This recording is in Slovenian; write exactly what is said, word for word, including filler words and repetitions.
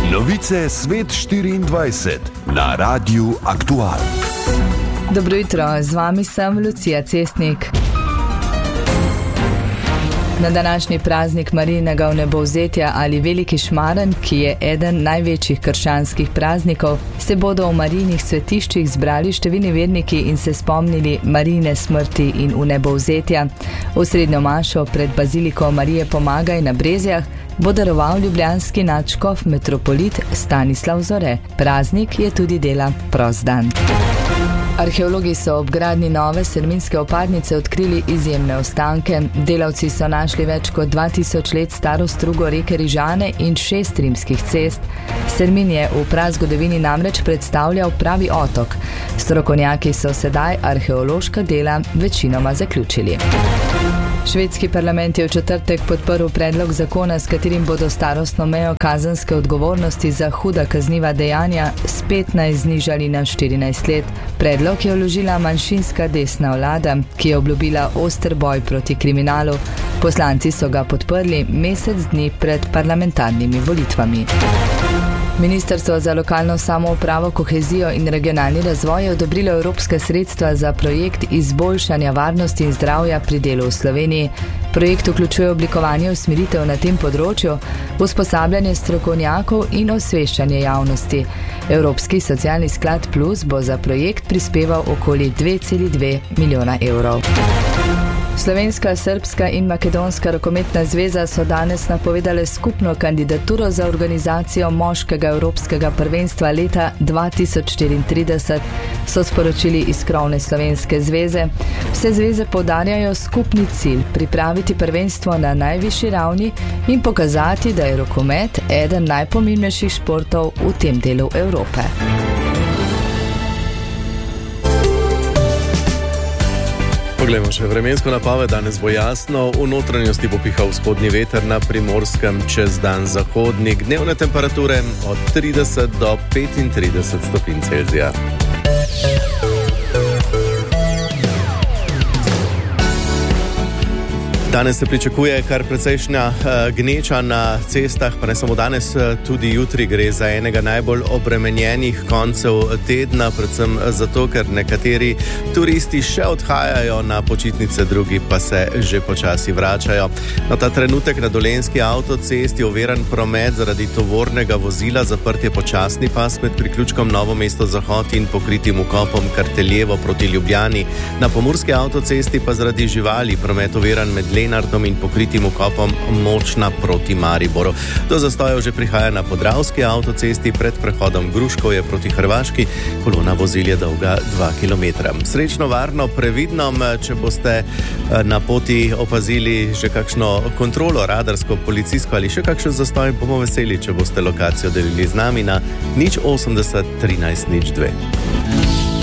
Novice Svet štiriindvajset na Radiu Aktual. Dobro jutro, z vami sem Lucija Cestnik. Na današnji praznik Marijinega vnebovzetja ali Veliki Šmaren, ki je eden največjih krščanskih praznikov, se bodo v Marijinih svetiščih zbrali številni verniki in se spomnili Marijine smrti in vnebovzetja. V srednjo mašo pred baziliko Marije Pomagaj na Brezjah bo daroval ljubljanski nadškof metropolit Stanislav Zore. Praznik je tudi dela prost dan. Arheologi so ob gradnji nove serminske vpadnice odkrili izjemne ostanke. Delavci so našli več kot dva tisoč let staro strugo reke Rižane in šest rimskih cest. Sermin je v prazgodovini namreč predstavljal pravi otok. Strokovnjaki so sedaj arheološka dela večinoma zaključili. Švedski parlament je v četrtek podprl predlog zakona, s katerim bodo starostno mejo kazenske odgovornosti za huda kazniva dejanja s petnajst znižali na štirinajst let. Predlog je vložila manjšinska desna vlada, ki je obljubila oster boj proti kriminalu. Poslanci so ga podprli mesec dni pred parlamentarnimi volitvami. Ministrstvo za lokalno samoupravo, kohezijo in regionalni razvoj je odobrilo evropska sredstva za projekt izboljšanja varnosti in zdravja pri delu v Sloveniji. Projekt vključuje oblikovanje usmeritev na tem področju, usposabljanje strokovnjakov in osveščanje javnosti. Evropski socialni sklad Plus bo za projekt prispeval okoli dve celi dve milijona evrov. Slovenska, srbska in makedonska rokometna zveza so danes napovedale skupno kandidaturo za organizacijo moškega evropskega prvenstva leta dva tisoč štiriintrideset, so sporočili iz krovne slovenske zveze. Vse zveze poudarjajo skupni cilj pripraviti prvenstvo na najvišji ravni in pokazati, da je rokomet eden najpomembnejših športov v tem delu Evrope. Poglejmo še vremensko napoved. Danes bo jasno, v notranjosti bo pihal vzhodni veter, na Primorskem čez dan zahodnik. Dnevne temperature od trideset do petintrideset stopinj Celzija. Danes se pričakuje kar precejšnja uh, gneča na cestah, pa ne samo danes, tudi jutri. Gre za enega najbolj obremenjenih koncev tedna, predvsem zato, ker nekateri turisti še odhajajo na počitnice, drugi pa se že počasi vračajo. Na ta trenutek na Dolenjski avtocesti oviran promet zaradi tovornega vozila, zaprt je počasni pas med priključkom Novo mesto Zahod in pokritim vkopom Karteljevo proti Ljubljani. Na Pomurski avtocesti pa zaradi živali promet oviran med Lenartom in pokritim vkopom Močna proti Mariboru. Do zastojev že prihaja na Podravski avtocesti pred prehodom Gruškovje proti Hrvaški. Kolona vozil je dolga dva kilometra. Srečno, varno, previdno. Če boste na poti opazili že kakšno kontrolo, radarsko, policijsko ali še kakšen zastoj, bomo veseli, če boste lokacijo delili z nami na nič osemdeset trinajst nič dve.